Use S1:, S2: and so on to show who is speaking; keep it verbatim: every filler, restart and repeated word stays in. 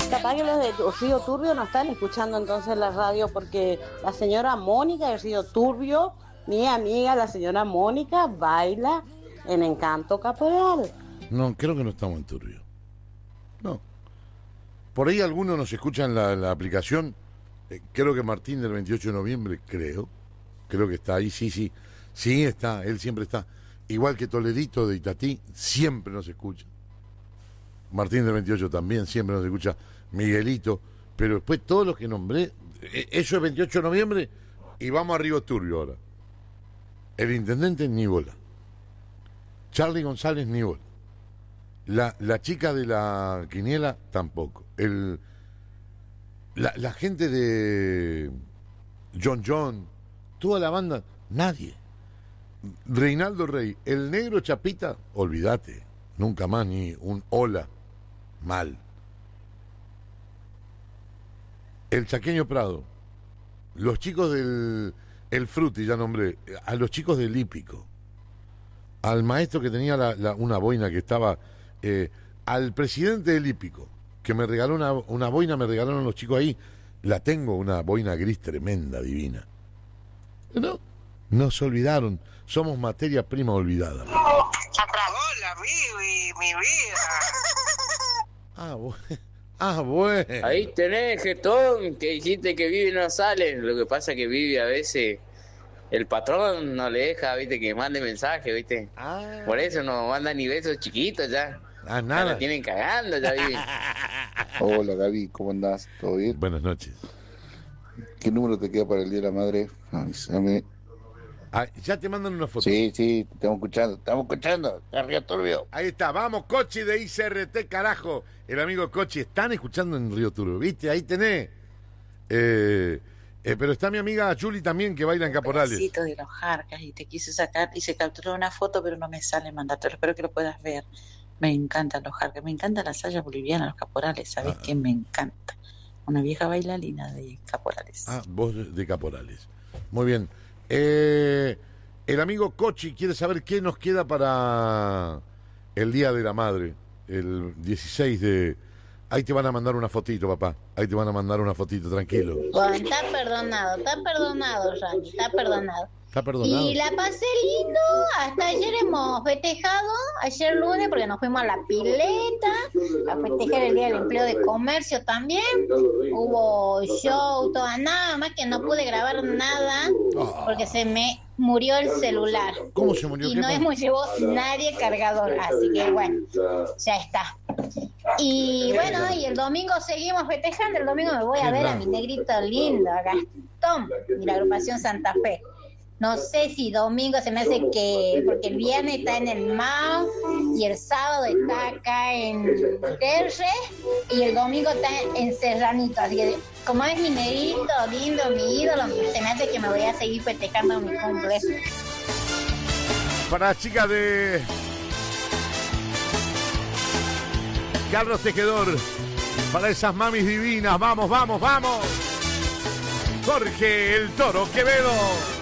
S1: capaz que los de Río Turbio no están escuchando entonces la radio, porque la señora Mónica de Río Turbio, mi amiga la señora Mónica, baila en Encanto Caporal.
S2: No, creo que no estamos en Turbio. No. Por ahí algunos nos escuchan la, la aplicación. Eh, creo que Martín del veintiocho de noviembre, creo. Creo que está ahí, sí, sí. Sí, está, él siempre está. Igual que Toledito de Itatí, siempre nos escucha. Martín del veintiocho también, siempre nos escucha. Miguelito. Pero después todos los que nombré, eh, eso es veintiocho de noviembre y vamos a Río Turbio ahora. El intendente ni bola. Charlie González ni bola. La, la chica de la quiniela tampoco. El, la, la gente de John John, toda la banda, nadie. Reinaldo Rey, el negro Chapita, olvídate, nunca más ni un hola, mal. El Chaqueño Prado, los chicos del el Fruti, ya nombré, a los chicos del Hípico, al maestro que tenía la, la, una boina que estaba... Eh, al presidente del Hípico, que me regaló una, una boina, me regalaron los chicos ahí, la tengo, una boina gris tremenda, divina. No, no se olvidaron, somos materia prima olvidada.
S3: Hola, Vivi, mi vida.
S2: Ah, bueno. Ah, bueno.
S4: Ahí tenés, Getón, que dijiste que Vivi no sale. Lo que pasa es que Vivi a veces... El patrón no le deja, viste, que mande mensaje, viste. Ah. Por eso no manda ni besos chiquitos ya.
S2: Ah, nada.
S4: Ya la tienen cagando, ya, Vivi.
S5: Hola, Gaby, ¿cómo andás? ¿Todo bien?
S2: Buenas noches.
S5: ¿Qué número te queda para el Día de la Madre? Avísame.
S2: Ah, ya te mandan una foto.
S5: Sí, sí, te estamos escuchando, estamos escuchando. Río Turbio.
S2: Ahí está, vamos, Cochi de I C R T, carajo. El amigo Cochi, están escuchando en Río Turbio, ¿viste? Ahí tenés. Eh... Eh, pero está mi amiga Juli también, que baila en Caporales.
S6: Un pedacito de los Jarcas y te quise sacar y se capturó una foto, pero no me sale mandártelo. Espero que lo puedas ver. Me encantan los Jarcas, me encanta la saya boliviana, los Caporales. ¿Sabes ah. qué? Me encanta. Una vieja bailarina de Caporales.
S2: Ah, vos de, de Caporales. Muy bien. Eh, el amigo Cochi quiere saber qué nos queda para el Día de la Madre, el dieciséis de... Ahí te van a mandar una fotito, papá. Ahí te van a mandar una fotito, tranquilo.
S7: Bueno, está perdonado, está perdonado, Randy, está perdonado.
S2: Está perdonado.
S7: Y la pasé lindo, hasta ayer hemos festejado, ayer lunes, porque nos fuimos a la pileta, a festejar el Día del Empleo de Comercio también. Hubo show, toda, nada más que no pude grabar nada, oh. porque se me murió el celular.
S2: ¿Cómo se murió?
S7: Y no hemos llevó nadie cargador, así que bueno, ya está. Y bueno, y el domingo seguimos festejando, el domingo me voy a ver a mi negrito lindo, a Gastón, y la agrupación Santa Fe. No sé si domingo se me hace que, porque el viernes está en el M A U y el sábado está acá en Terre y el domingo está en Serranito. Así que como es mi negrito lindo, mi ídolo, se me hace que me voy a seguir festejando mi cumpleaños.
S2: Para las chicas de Carlos Tejedor, para esas mamis divinas, vamos, vamos, vamos. Jorge el Toro Quevedo.